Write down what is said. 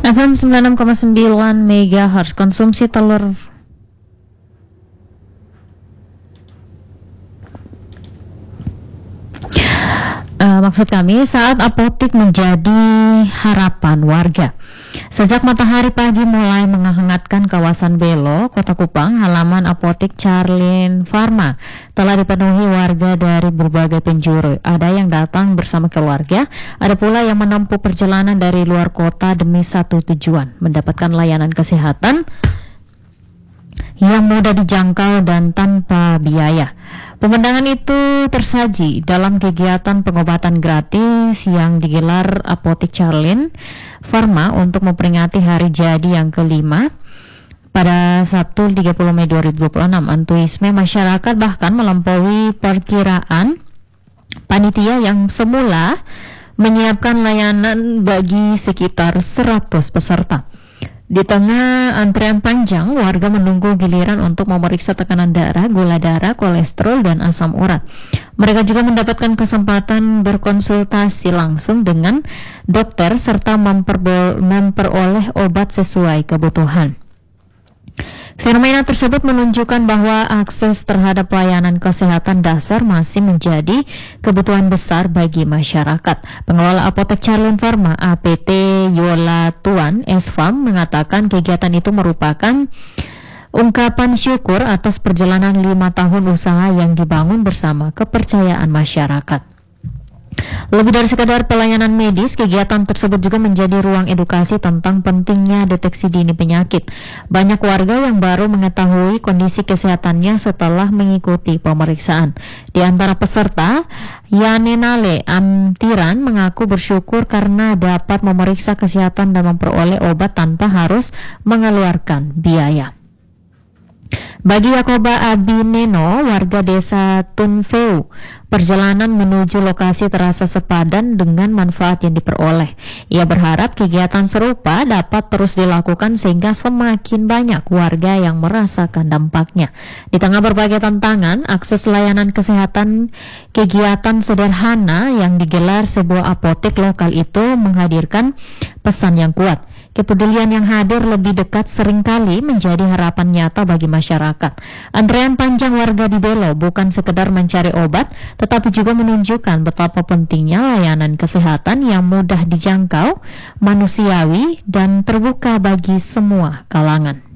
FM 96,9 MHz. Konsumsi telur maksud kami saat apotik menjadi harapan warga. Sejak matahari pagi mulai menghangatkan kawasan Belo, Kota Kupang, halaman apotik Charlene Pharma telah dipenuhi warga dari berbagai penjuru. Ada yang datang bersama keluarga, ada pula yang menempuh perjalanan dari luar kota demi satu tujuan, mendapatkan layanan kesehatan yang mudah dijangkau dan tanpa biaya. Pemandangan itu tersaji dalam kegiatan pengobatan gratis yang digelar Apotik Charlene Pharma untuk memperingati hari jadi yang kelima pada Sabtu 30 Mei 2026. Antusiasme masyarakat bahkan melampaui perkiraan panitia yang semula menyiapkan layanan bagi sekitar 100 peserta. Di tengah antrean panjang, warga menunggu giliran untuk memeriksa tekanan darah, gula darah, kolesterol, dan asam urat. Mereka juga mendapatkan kesempatan berkonsultasi langsung dengan dokter serta memperoleh obat sesuai kebutuhan. Fenomena tersebut menunjukkan bahwa akses terhadap pelayanan kesehatan dasar masih menjadi kebutuhan besar bagi masyarakat. Pengelola Apotek Charlene Pharma APT Yola Tuan Esfam mengatakan kegiatan itu merupakan ungkapan syukur atas perjalanan 5 tahun usaha yang dibangun bersama kepercayaan masyarakat. Lebih dari sekadar pelayanan medis, kegiatan tersebut juga menjadi ruang edukasi tentang pentingnya deteksi dini penyakit. Banyak warga yang baru mengetahui kondisi kesehatannya setelah mengikuti pemeriksaan. Di antara peserta, Yanenale Amtiran mengaku bersyukur karena dapat memeriksa kesehatan dan memperoleh obat tanpa harus mengeluarkan biaya. Bagi Yakoba Abineno, warga desa Tunfeu, perjalanan menuju lokasi terasa sepadan dengan manfaat yang diperoleh. Ia berharap kegiatan serupa dapat terus dilakukan sehingga semakin banyak warga yang merasakan dampaknya. Di tengah berbagai tantangan, akses layanan kesehatan, kegiatan sederhana yang digelar sebuah apotek lokal itu menghadirkan pesan yang kuat. Kepedulian yang hadir lebih dekat seringkali menjadi harapan nyata bagi masyarakat. Antrean panjang warga di Belo bukan sekedar mencari obat, tetapi juga menunjukkan betapa pentingnya layanan kesehatan yang mudah dijangkau, manusiawi, dan terbuka bagi semua kalangan.